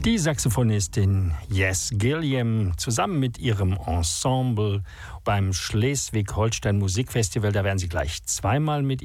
Die Saxophonistin Jess Gilliam zusammen mit ihrem Ensemble beim Schleswig-Holstein Musikfestival. Da werden sie gleich zweimal mit